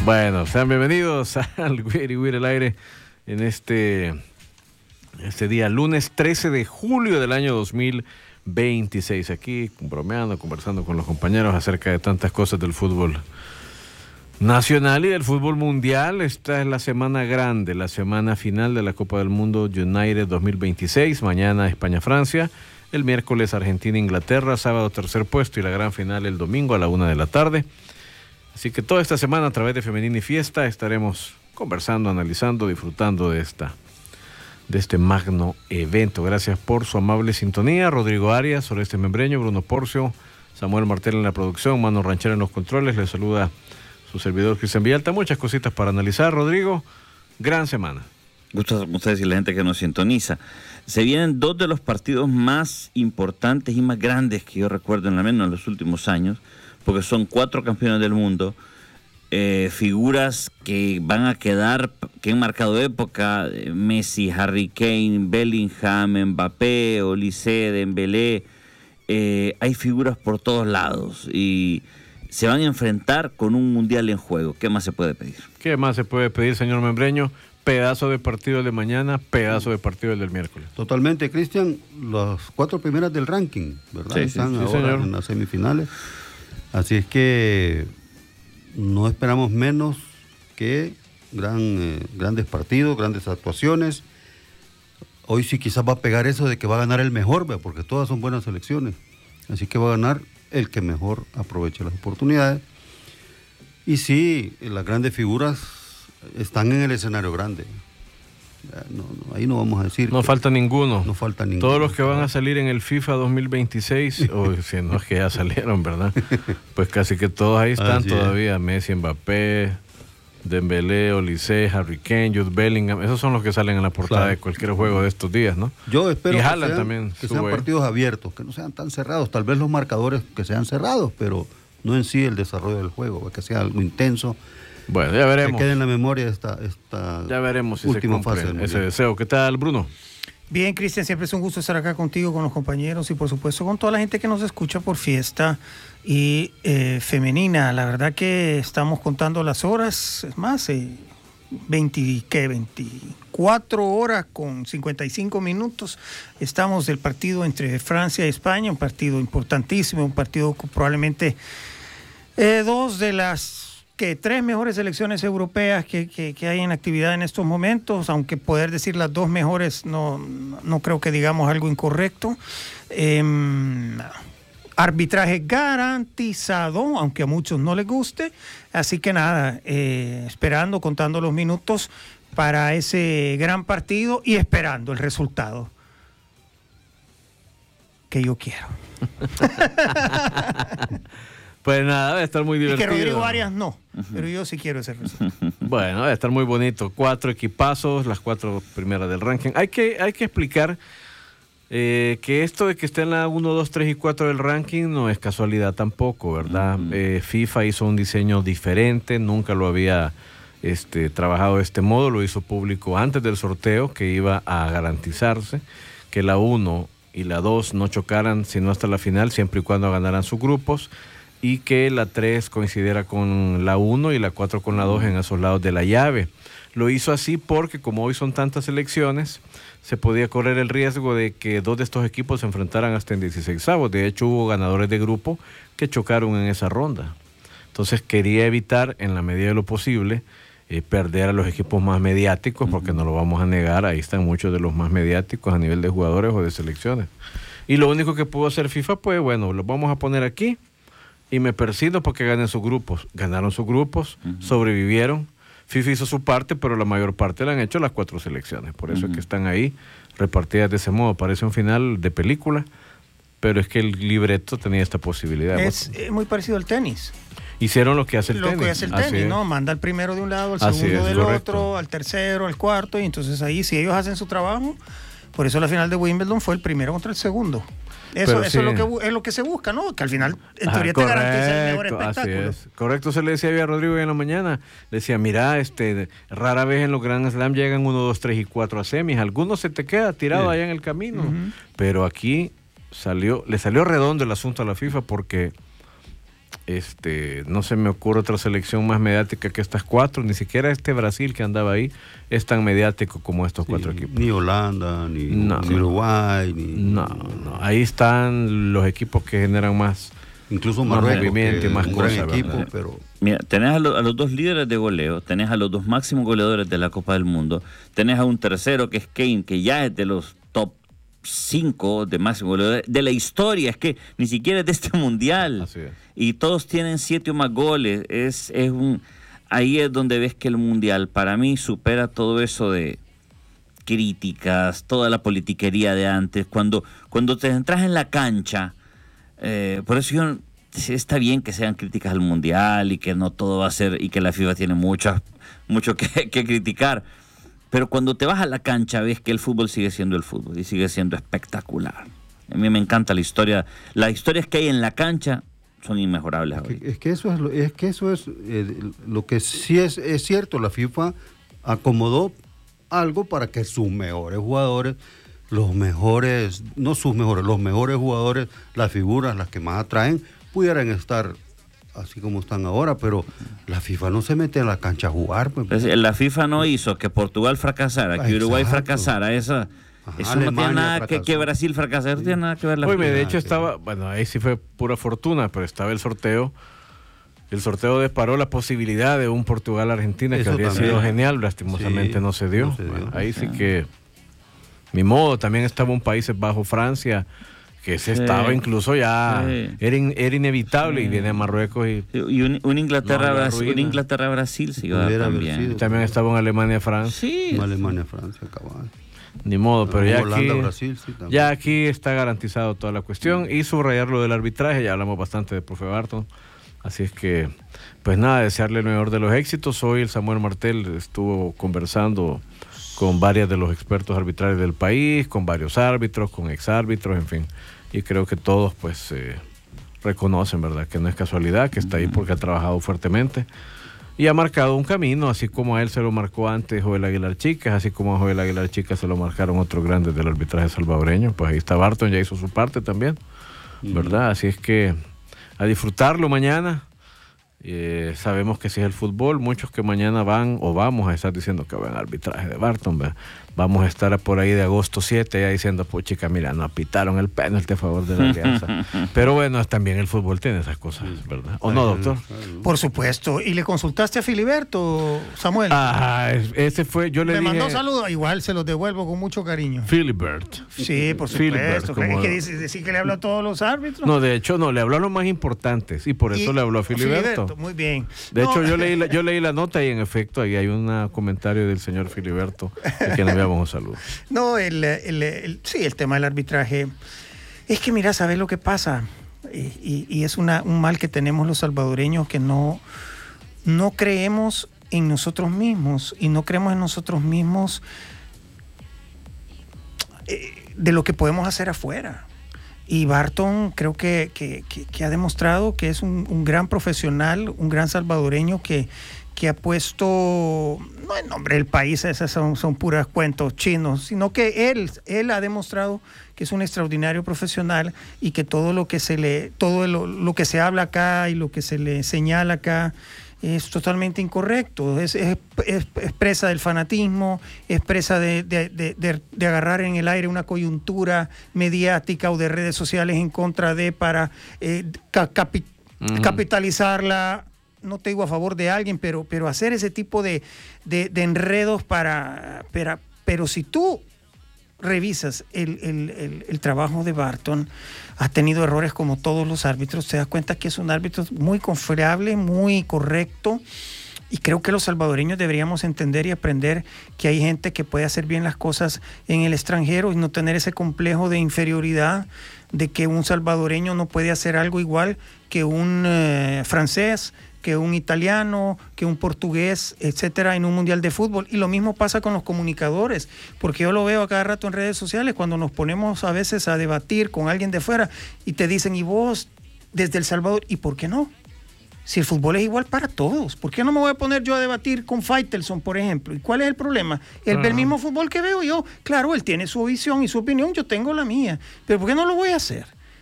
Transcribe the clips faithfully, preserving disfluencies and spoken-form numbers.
Bueno, sean bienvenidos al Wiri Wiri al aire en este, este día, lunes trece de julio del año dos mil veintiséis. Aquí bromeando, conversando con los compañeros acerca de tantas cosas del fútbol nacional y del fútbol mundial. Esta es la semana grande, la semana final de la Copa del Mundo United dos mil veintiséis. Mañana España-Francia, el miércoles Argentina-Inglaterra, sábado tercer puesto y la gran final el domingo a la una de la tarde. Así que toda esta semana a través de Femenina y Fiesta estaremos conversando, analizando, disfrutando de esta, de este magno evento. Gracias por su amable sintonía. Rodrigo Arias, Oreste Membreño, Bruno Porcio, Samuel Martel en la producción, Mano Ranchera en los controles. Les saluda su servidor Cristian Villalta. Muchas cositas para analizar, Rodrigo. Gran semana. Gusto con ustedes y la gente que nos sintoniza. Se vienen dos de los partidos más importantes y más grandes que yo recuerdo, en al menos en los últimos años, porque son cuatro campeones del mundo, eh, figuras que van a quedar, que han marcado época: Messi, Harry Kane, Bellingham, Mbappé, Olise, Dembélé. Eh, hay figuras por todos lados y se van a enfrentar con un mundial en juego. ¿Qué más se puede pedir? ¿Qué más se puede pedir, señor Membreño? Pedazo de partido de mañana, pedazo de partido del miércoles. Totalmente, Cristian. Las cuatro primeras del ranking, ¿verdad? Sí, Están sí, sí, ahora señor. en las semifinales. Así es que no esperamos menos que gran, eh, grandes partidos, grandes actuaciones. Hoy sí quizás va a pegar eso de que va a ganar el mejor, ¿ve? Porque todas son buenas selecciones. Así que va a ganar el que mejor aproveche las oportunidades. Y sí, las grandes figuras están en el escenario grande. No, no, ahí no vamos a decir. No falta ninguno. No falta ninguno. Todos los que van a salir en el FIFA dos mil veintiséis, o si no es que ya salieron, ¿verdad? Pues casi que todos ahí están Así todavía. Es. Messi, Mbappé, Dembélé, Olise, Harry Kane, Jude Bellingham. Esos son los que salen en la portada, claro, de cualquier juego de estos días, ¿no? Yo espero y que, Haaland sean, también que sean sube. partidos abiertos, que no sean tan cerrados. Tal vez los marcadores que sean cerrados, pero no en sí el desarrollo del juego, que sea algo intenso. Bueno, ya veremos. Que quede en la memoria esta, esta ya veremos si última se cumple fase ese deseo. ¿Qué tal, Bruno? Bien, Cristian, siempre es un gusto estar acá contigo, con los compañeros y por supuesto con toda la gente que nos escucha por Fiesta y eh, Femenina. La verdad que estamos contando las horas, es más, eh, veinte, ¿qué? veinticuatro horas con cincuenta y cinco minutos. Estamos del partido entre Francia y España, un partido importantísimo, un partido que probablemente eh, dos de las que tres mejores selecciones europeas que, que, que hay en actividad en estos momentos, aunque poder decir las dos mejores no, no creo que digamos algo incorrecto. Eh, arbitraje garantizado, aunque a muchos no les guste, así que nada, eh, esperando, contando los minutos para ese gran partido y esperando el resultado que yo quiero. Pues nada, va a estar muy divertido. Y que Rodrigo Arias no, uh-huh. pero yo sí quiero ese resultado. Bueno, va a estar muy bonito. Cuatro equipazos, las cuatro primeras del ranking. Hay que, hay que explicar eh, que esto de que esté en la uno, dos, tres y cuatro del ranking no es casualidad tampoco, ¿verdad? Uh-huh. eh, FIFA hizo un diseño diferente, nunca lo había este, trabajado de este modo, lo hizo público antes del sorteo, que iba a garantizarse que la uno y la dos no chocaran sino hasta la final, siempre y cuando ganaran sus grupos, y que la tres coincidiera con la uno y la cuatro con la dos en esos lados de la llave. Lo hizo así porque como hoy son tantas selecciones, se podía correr el riesgo de que dos de estos equipos se enfrentaran hasta en dieciseisavos. De hecho, hubo ganadores de grupo que chocaron en esa ronda. Entonces quería evitar, en la medida de lo posible, eh, perder a los equipos más mediáticos, porque no lo vamos a negar, ahí están muchos de los más mediáticos a nivel de jugadores o de selecciones. Y lo único que pudo hacer FIFA, pues bueno, los vamos a poner aquí, y me persigno porque ganen sus grupos. Ganaron sus grupos, uh-huh. sobrevivieron. FIFA hizo su parte, pero la mayor parte la han hecho las cuatro selecciones. Por eso uh-huh. es que están ahí repartidas de ese modo. Parece un final de película, pero es que el libreto tenía esta posibilidad. Es eh, muy parecido al tenis. Hicieron lo que hace el lo tenis. Lo que hace el tenis, Así ¿no? es. Manda al primero de un lado, al Así segundo es, del correcto. otro, al tercero, al cuarto, y entonces ahí, si ellos hacen su trabajo, por eso la final de Wimbledon fue el primero contra el segundo. Eso, Pero eso sí. es, lo que, es lo que se busca, ¿no? Que al final, en Ah, teoría, correcto, te garantiza el mejor espectáculo. Así es. Correcto, se le decía a Rodrigo hoy en la mañana. Le decía, mira, este, rara vez en los Grand Slam llegan uno, dos, tres y cuatro a semis. Algunos se te queda tirado sí. allá en el camino. Uh-huh. Pero aquí salió, le salió redondo el asunto a la FIFA porque Este, no se me ocurre otra selección más mediática que estas cuatro, ni siquiera este Brasil que andaba ahí es tan mediático como estos sí, cuatro equipos. Ni Holanda, ni, no, ni Uruguay, ni... No, no, ahí están los equipos que generan más, incluso más movimiento y más cosas. Equipo, pero... Mira, tenés a, lo, a los dos líderes de goleo, tenés a los dos máximos goleadores de la Copa del Mundo, tenés a un tercero que es Kane, que ya es de los top cinco de máximo goleador de la historia, es que ni siquiera es de este mundial. Así es. Y todos tienen siete o más goles. Es, es un, ahí es donde ves que el mundial para mí supera todo eso de críticas, toda la politiquería de antes. Cuando, cuando te entras en la cancha, eh, por eso yo, está bien que sean críticas al mundial y que no todo va a ser, y que la FIFA tiene muchas, mucho que, que criticar. Pero cuando te vas a la cancha ves que el fútbol sigue siendo el fútbol y sigue siendo espectacular. A mí me encanta la historia. Las historias que hay en la cancha son inmejorables. Es que, es que eso es, lo, es, que eso es eh, lo que sí es, es cierto. La FIFA acomodó algo para que sus mejores jugadores, los mejores, no sus mejores, los mejores jugadores, las figuras, las que más atraen, pudieran estar así como están ahora, pero la FIFA no se mete en la cancha a jugar. Pues. Pues la FIFA no hizo que Portugal fracasara, que Uruguay Exacto. fracasara, esa, Ajá, eso Alemania no tiene nada que, que Brasil fracasara, sí. no tiene nada que ver la Oye, FIFA. de hecho estaba, bueno, ahí sí fue pura fortuna, pero estaba el sorteo, el sorteo disparó la posibilidad de un Portugal-Argentina, que habría también. sido genial, lastimosamente sí, no se dio. No se dio. Bueno, ahí sí que, ni modo, también estaba un Países Bajos, Francia, que se sí, estaba incluso ya, sí. era, in, era inevitable, sí. y viene Marruecos y... Y un, un Inglaterra-Brasil no, Inglaterra, Brasil se iba también. Y también estaba en Alemania-Francia. Sí. En Alemania-Francia, cabal. Ni modo, pero, pero ya Holanda, aquí, Brasil, sí, ya aquí está garantizado toda la cuestión, y subrayar lo del arbitraje, ya hablamos bastante de profe Barton, así es que, pues nada, desearle el mejor de los éxitos. Hoy el Samuel Martel estuvo conversando con varios de los expertos arbitrales del país, con varios árbitros, con exárbitros, en fin. Y creo que todos pues eh, reconocen, ¿verdad?, que no es casualidad, que está ahí porque ha trabajado fuertemente y ha marcado un camino, así como a él se lo marcó antes Joel Aguilar Chicas, así como a Joel Aguilar Chicas se lo marcaron otros grandes del arbitraje salvadoreño. Pues ahí está Barton, ya hizo su parte también, ¿verdad? Así es que a disfrutarlo mañana. Eh, sabemos que si es el fútbol, muchos que mañana van o vamos a estar diciendo que van al arbitraje de Barton, ¿verdad? Vamos a estar por ahí de agosto siete ya diciendo, pues chica, mira, no pitaron el penalti a favor de la Alianza. Pero bueno, también el fútbol tiene esas cosas, ¿verdad? ¿O no, doctor? Por supuesto. ¿Y le consultaste a Filiberto, Samuel? Ah, ese fue, yo le Me dije... mandó saludos, igual se los devuelvo con mucho cariño. Filibert. Sí, por supuesto. Como... ¿Es que dice, decir que le habló a todos los árbitros? No, de hecho no, le habló a los más importantes y por eso y, le habló a Filiberto. Filiberto. Muy bien. De no. hecho, yo leí, la, yo leí la nota y en efecto ahí hay un comentario del señor Filiberto, de quien le enviamos un saludo. No, el, el, el, sí, el tema del arbitraje. Es que mira, ¿sabes lo que pasa? Y, y es una, un mal que tenemos los salvadoreños, que no, no creemos en nosotros mismos y no creemos en nosotros mismos eh, de lo que podemos hacer afuera. Y Barton creo que, que, que, que ha demostrado que es un, un gran profesional, un gran salvadoreño que, que ha puesto, no en nombre del país, esas son, son puras cuentos chinos, sino que él, él ha demostrado que es un extraordinario profesional y que todo lo que se le, todo lo, lo que se habla acá y lo que se le señala acá es totalmente incorrecto. Es, es, es, es presa del fanatismo, es presa de, de, de, de, de agarrar en el aire una coyuntura mediática o de redes sociales en contra de para eh, capi, uh-huh. capitalizarla. No te digo a favor de alguien, pero, pero hacer ese tipo de, de, de enredos para, para... Pero si tú revisas el, el, el, el trabajo de Barton, ha tenido errores como todos los árbitros, te das cuenta que es un árbitro muy confiable, muy correcto, y creo que los salvadoreños deberíamos entender y aprender que hay gente que puede hacer bien las cosas en el extranjero y no tener ese complejo de inferioridad de que un salvadoreño no puede hacer algo igual que un eh, francés, que un italiano, que un portugués, etcétera, en un mundial de fútbol. Y lo mismo pasa con los comunicadores, porque yo lo veo a cada rato en redes sociales cuando nos ponemos a veces a debatir con alguien de fuera y te dicen, ¿y vos desde El Salvador? ¿Y por qué no? Si el fútbol es igual para todos, ¿por qué no me voy a poner yo a debatir con Faitelson, por ejemplo? ¿Y cuál es el problema? Él uh-huh. ve el mismo fútbol que veo yo. Claro, él tiene su visión y su opinión, yo tengo la mía. Pero ¿por qué no lo voy a hacer?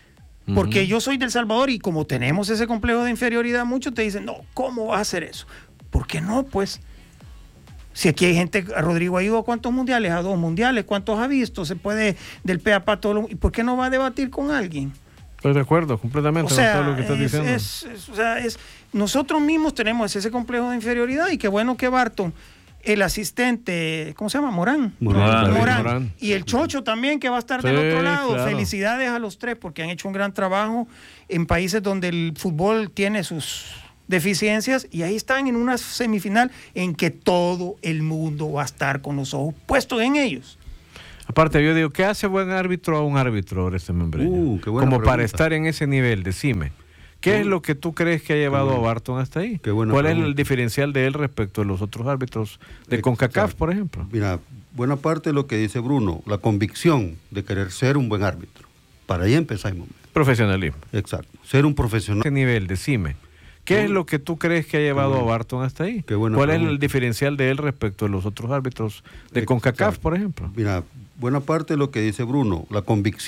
Porque Ujú. yo soy del Salvador y como tenemos ese complejo de inferioridad, muchos te dicen, no, ¿cómo vas a hacer eso? ¿Por qué no? Pues, si aquí hay gente, Rodrigo ha ido a cuántos mundiales, a dos mundiales, ¿cuántos ha visto? Se puede del pe a pa todo lo, ¿y por qué no va a debatir con alguien? Estoy de acuerdo completamente O sea, con todo lo que estás es, diciendo. es- es- o sea, es- nosotros mismos tenemos ese complejo de inferioridad y qué bueno que Barton, el asistente, ¿cómo se llama? Morán. Morán. Morán. Morán. Y el Chocho también que va a estar Sí, del otro lado. claro. Felicidades a los tres porque han hecho un gran trabajo en países donde el fútbol tiene sus deficiencias y ahí están en una semifinal en que todo el mundo va a estar con los ojos puestos en ellos. Aparte, yo digo, ¿qué hace buen árbitro a un árbitro, este membreño? Uh, qué buena Como para pregunta. estar en ese nivel, decime. ¿Qué es lo que tú crees que ha llevado buena- a Barton hasta ahí? qué buena ¿Cuál es el pregunta. diferencial de él respecto a los otros árbitros de Exacto. CONCACAF, por ejemplo? Mira, buena parte de lo que dice Bruno, la convicción de querer ser un buen árbitro. Para ahí empezamos. Profesionalismo. Exacto. Ser un profesional. Ese nivel, decime. ¿Qué Qué es lo que tú crees que ha llevado buena- a Barton hasta ahí? qué buena ¿Cuál es el pregunta. diferencial de él respecto a los otros árbitros de Exacto. CONCACAF, por ejemplo? Mira, buena parte de lo que dice Bruno, la convicción.